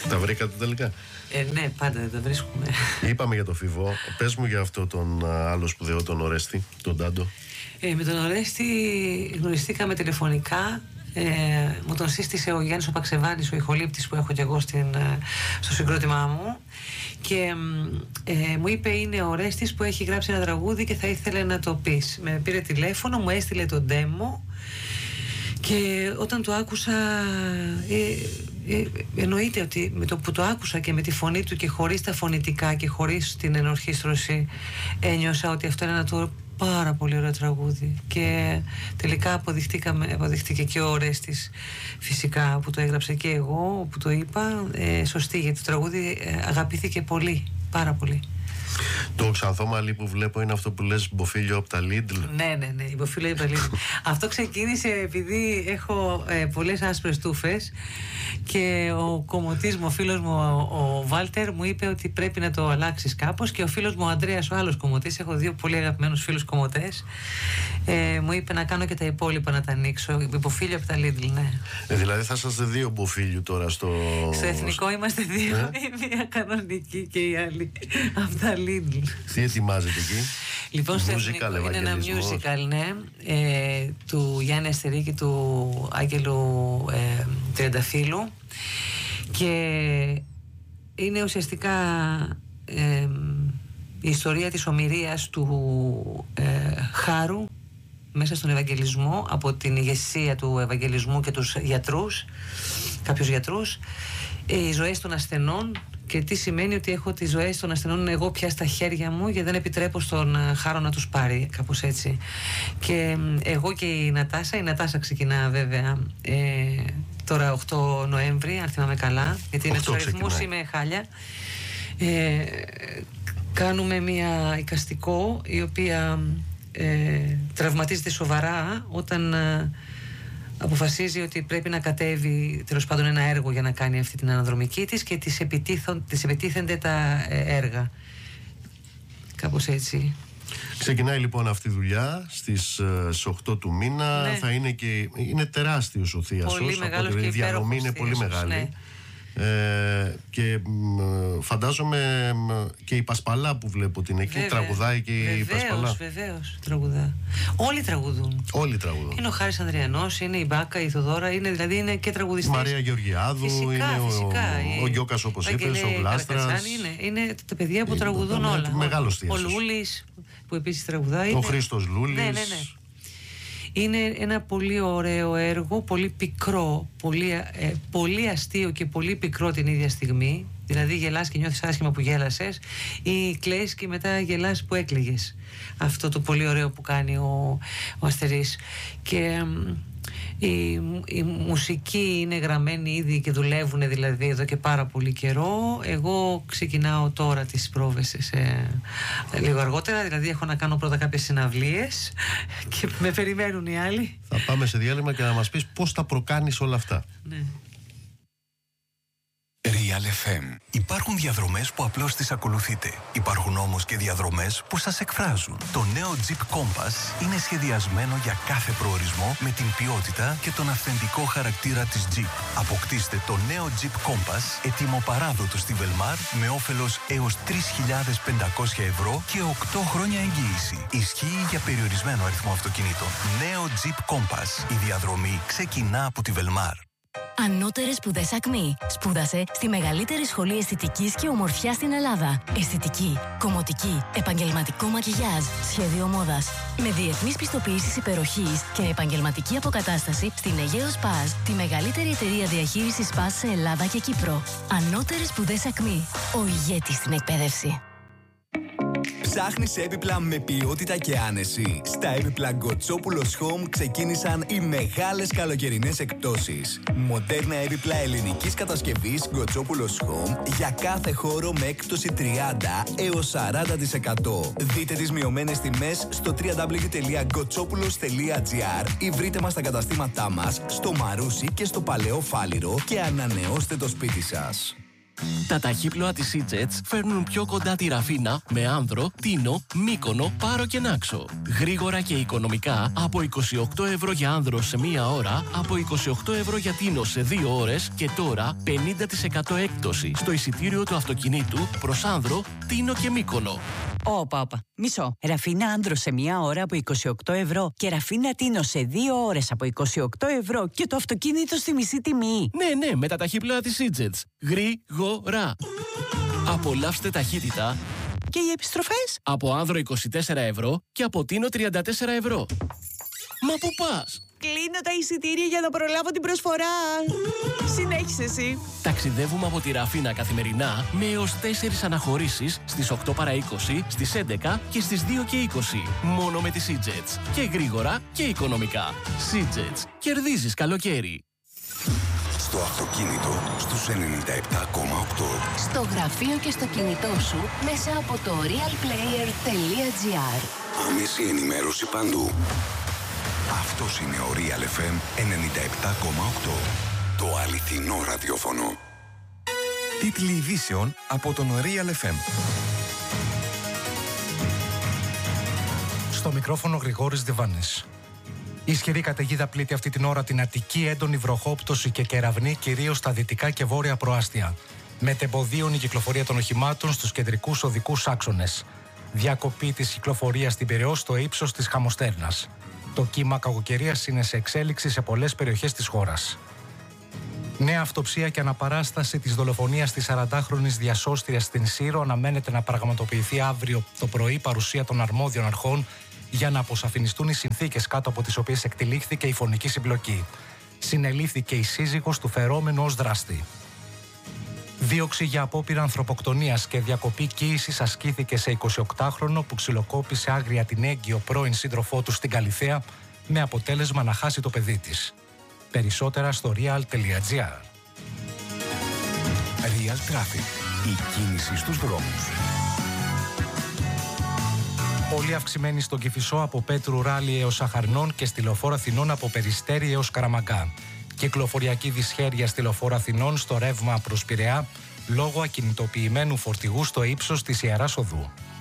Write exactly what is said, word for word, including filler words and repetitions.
Τα βρήκατε τελικά? Ε, ναι, πάντα δεν τα βρίσκουμε. Είπαμε για το Φιβό. Πες μου για αυτό τον α, άλλο σπουδαίο, τον Ορέστη, τον Τάντο. Ε, με τον Ορέστη γνωριστήκαμε τηλεφωνικά. Ε, μου τον σύστησε ο Γιάννης ο Παξεβάνης, ο ηχολήπτης που έχω και εγώ στην, στο συγκρότημά μου, και ε, μου είπε είναι ο Ορέστης που έχει γράψει ένα τραγούδι και θα ήθελε να το πεις. Με πήρε τηλέφωνο, μου έστειλε το demo και όταν το άκουσα ε, ε, εννοείται ότι με το που το άκουσα και με τη φωνή του και χωρίς τα φωνητικά και χωρίς την ενορχήστρωση ένιωσα ότι αυτό είναι ένα το πάρα πολύ ωραίο τραγούδι, και τελικά αποδειχτήκε και ο Ορέστης φυσικά που το έγραψε και εγώ που το είπα ε, σωστή, γιατί το τραγούδι ε, αγαπήθηκε πολύ, πάρα πολύ. Το ξανθό μαλλί που βλέπω είναι αυτό που λες μποφίλιο από τα Lidl. Ναι, ναι, ναι, η μποφίλιο από τα Lidl. Αυτό ξεκίνησε επειδή έχω ε, πολλές άσπρες τούφες και ο κομμωτής μου, ο φίλος μου ο, ο Βάλτερ μου είπε ότι πρέπει να το αλλάξεις κάπως, και ο φίλος μου ο Ανδρέας, ο άλλος κομμωτής, έχω δύο πολύ αγαπημένους φίλους κομμωτές, ε, μου είπε να κάνω και τα υπόλοιπα να τα ανοίξω. Μποφίλιο από τα Lidl, ναι. Ε, δηλαδή θα είσαστε δύο μποφίλιου τώρα στο... Στο εθνικό είμαστε δύο, ε? η μία κανονική και η άλλη από τα Lidl. Τι ετοιμάζετε εκεί? Λοιπόν, στο εθνικό είναι ένα musical, ναι, ε, του Γιάννη Αστερή και του Άγγελου ε, Τριανταφύλου, και είναι ουσιαστικά ε, η ιστορία της ομηρίας του ε, Χάρου μέσα στον Ευαγγελισμό, από την ηγεσία του Ευαγγελισμού και τους γιατρούς, κάποιους γιατρούς, οι ζωές των ασθενών, και τι σημαίνει ότι έχω τις ζωές των ασθενών εγώ πια στα χέρια μου, γιατί δεν επιτρέπω στον Χάρο να τους πάρει, κάπως έτσι. Και εγώ και η Νατάσα, η Νατάσα ξεκινά βέβαια ε, τώρα οκτώ Νοέμβρη, αν θυμάμαι καλά, γιατί με τους αριθμούς είμαι χάλια. Ε, κάνουμε μια εικαστικό η οποία ε, τραυματίζεται σοβαρά όταν ε, αποφασίζει ότι πρέπει να κατέβει τέλος πάντων ένα έργο για να κάνει αυτή την αναδρομική της, και της, της επιτίθενται τα έργα. Κάπως έτσι. Ξεκινάει λοιπόν αυτή η δουλειά στις, στις οκτώ του μήνα. Ναι. Θα είναι και είναι τεράστιος ο θίασος. Πολύ μεγάλος και η διαδρομή είναι πολύ μεγάλη. Ναι. Ε, και μ, φαντάζομαι μ, και η Πασπαλά που βλέπω την εκεί. Βέβαια, τραγουδάει και η Πασπαλά. Βεβαίως, βεβαίως τραγουδά. Όλοι τραγουδούν. Όλοι τραγουδούν. Είναι ο Χάρης Ανδριανός, είναι η Μπάκα, η Θοδώρα, είναι, δηλαδή είναι και τραγουδιστές. Η Μαρία Γεωργιάδου, φυσικά, είναι φυσικά, ο, ο Γιώκας όπως είπες, ο Βλάστρας. Είναι, είναι τα παιδιά που τραγουδούν είναι, όλα. Μεγάλος θίασος. Ο Λούλης που επίσης τραγουδάει. Ο Χρήστος Λούλης. Ναι, ναι, ναι. Είναι ένα πολύ ωραίο έργο, πολύ πικρό, πολύ, ε, πολύ αστείο και πολύ πικρό την ίδια στιγμή. Δηλαδή γελάς και νιώθεις άσχημα που γέλασες, ή κλαις και μετά γελάς που έκλαιγες. Αυτό το πολύ ωραίο που κάνει ο, ο Αστερής. Και η, η μουσική είναι γραμμένη ήδη και δουλεύουν δηλαδή εδώ και πάρα πολύ καιρό. Εγώ ξεκινάω τώρα τις πρόβες σε, λίγο αργότερα, δηλαδή έχω να κάνω πρώτα κάποιες συναυλίες και με περιμένουν οι άλλοι. Θα πάμε σε διάλειμμα και να μας πεις πώς τα προκάνεις όλα αυτά. Ναι. Real εφ εμ. Υπάρχουν διαδρομές που απλώς τις ακολουθείτε. Υπάρχουν όμως και διαδρομές που σας εκφράζουν. Το νέο Jeep Compass είναι σχεδιασμένο για κάθε προορισμό με την ποιότητα και τον αυθεντικό χαρακτήρα της Jeep. Αποκτήστε το νέο Jeep Compass έτοιμο παράδοτο στη Velmar με όφελος έως τρεις χιλιάδες πεντακόσια ευρώ και οκτώ χρόνια εγγύηση. Ισχύει για περιορισμένο αριθμό αυτοκινήτων. Νέο Jeep Compass. Η διαδρομή ξεκινά από τη Velmar. Ανώτερες σπουδές Ακμή. Σπούδασε στη μεγαλύτερη σχολή αισθητικής και ομορφιάς στην Ελλάδα. Αισθητική, κομμωτική, επαγγελματικό μακιγιάζ, σχέδιο μόδας. Με διεθνείς πιστοποιήσεις υπεροχής και επαγγελματική αποκατάσταση στην Αιγαίο Σπάζ, τη μεγαλύτερη εταιρεία διαχείρισης Σπάζ σε Ελλάδα και Κύπρο. Ανώτερες σπουδές Ακμή. Ο ηγέτης στην εκπαίδευση. Ψάχνεις έπιπλα με ποιότητα και άνεση? Στα έπιπλα Γκοτσόπουλος Home ξεκίνησαν οι μεγάλες καλοκαιρινές εκπτώσεις. Μοντέρνα έπιπλα ελληνικής κατασκευής Γκοτσόπουλος Home για κάθε χώρο με έκπτωση τριάντα έως σαράντα τοις εκατό. Δείτε τις μειωμένες τιμές στο double-u double-u double-u τελεία γκοτσόπουλος τελεία τζι άρ ή βρείτε μας στα καταστήματά μας στο Μαρούσι και στο Παλαιό Φάληρο και ανανεώστε το σπίτι σας. Τα ταχύπλοα της Σίτζετς φέρνουν πιο κοντά τη Ραφίνα με Άνδρο, Τίνο, Μύκονο, Πάρο και Νάξο. Γρήγορα και οικονομικά από είκοσι οκτώ ευρώ για Άνδρο σε μία ώρα, από είκοσι οκτώ ευρώ για Τίνο σε δύο ώρες και τώρα πενήντα τοις εκατό έκπτωση στο εισιτήριο του αυτοκινήτου προς Άνδρο, Τίνο και Μύκονο. Όπα, όπα. Μισό. Ραφίνα Άνδρο σε μία ώρα από είκοσι οκτώ ευρώ και Ραφίνα Τίνο σε δύο ώρες από είκοσι οκτώ ευρώ και το αυτοκίνητο στη μισή τιμή. Ναι, ναι, με τα ταχύπλοα της Σίτζετς. Γρήγορα. Απολαύστε ταχύτητα. Και οι επιστροφές? Από Άνδρο είκοσι τέσσερα ευρώ και από Τίνο τριάντα τέσσερα ευρώ. Μα πού πας? Κλείνω τα εισιτήρια για να προλάβω την προσφορά. Συνέχισε εσύ. Ταξιδεύουμε από τη Ραφίνα καθημερινά με έως τέσσερις αναχωρήσεις στις οκτώ παρά είκοσι, στις έντεκα και στις δύο και είκοσι. Μόνο με τη Σίτζετς. Και γρήγορα και οικονομικά. Σίτζετς. Κερδίζεις καλοκαίρι. Στο αυτοκίνητο στους ενενήντα επτά κόμμα οκτώ. Στο γραφείο και στο κινητό σου μέσα από το realplayer τελεία gr. Άμεση ενημέρωση παντού. Αυτός είναι ο Real εφ εμ ενενήντα επτά κόμμα οκτώ. Το αληθινό ραδιόφωνο. Τίτλοι ειδήσεων από τον Real εφ εμ. Στο μικρόφωνο Γρηγόρης Διβάνης. Ισχυρή καταιγίδα πλήττει αυτή την ώρα την Αττική, έντονη βροχόπτωση και κεραυνή κυρίως στα δυτικά και βόρεια προάστια. Μετεμποδίων η κυκλοφορία των οχημάτων στους κεντρικούς οδικούς άξονες. Διακοπή της κυκλοφορίας στην Πειραιώ στο ύψος της Χαμοστέρνας. Το κύμα κακοκαιρίας είναι σε εξέλιξη σε πολλές περιοχές της χώρας. Νέα αυτοψία και αναπαράσταση της δολοφονίας της σαραντάχρονης διασώστριας στην Σύρο αναμένεται να πραγματοποιηθεί αύριο το πρωί, παρουσία των αρμόδιων αρχών για να αποσαφινιστούν οι συνθήκες κάτω από τις οποίες εκτελήχθηκε η φωνική συμπλοκή. Συνελήφθηκε η σύζυγος του φερόμενου ως δράστη. Δίωξη για απόπειρα ανθρωποκτονίας και διακοπή κοίησης ασκήθηκε σε εικοσιοκτάχρονο που ξυλοκόπησε άγρια την έγκυο πρώην σύντροφό του στην Καλιθέα με αποτέλεσμα να χάσει το παιδί της. Περισσότερα στο real τελεία gr. Real Traffic. Η κίνηση στους δρόμους. Πολύ αυξημένη στον Κηφισό από Πέτρου Ράλι έως Αχαρνών και στη λεωφόρο Αθηνών από Περιστέρι έως Καραμαγκά. Κυκλοφοριακή δυσχέρεια στη λεωφόρο Αθηνών στο ρεύμα προς Πειραιά λόγω ακινητοποιημένου φορτηγού στο ύψος της Ιεράς Οδού.